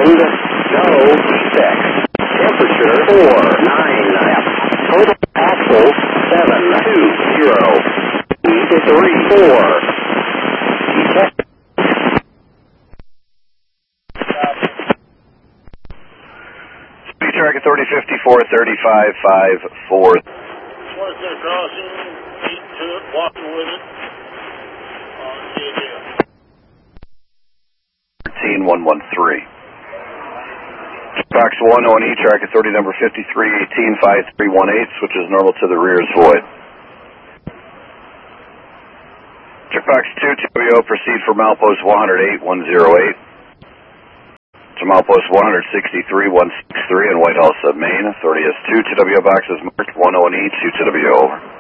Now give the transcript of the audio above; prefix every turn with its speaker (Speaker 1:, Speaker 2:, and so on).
Speaker 1: Wind, no, 6. Temperature, 4.9. Total axle, 720. Speed, 34. Detect.
Speaker 2: Speed track at 3054, 3554.
Speaker 3: What's that crossing? Keep to it, walking with it. On JDL.
Speaker 2: 13113. Box 1 on E track at 30 number 5318 5318, switches normal to the rear is void. Checkbox 2 TWO, proceed for milepost 108 108 to milepost 163 163 in Whitehall Submain. Authority S2 TWO boxes marked 101E 2 TWO over.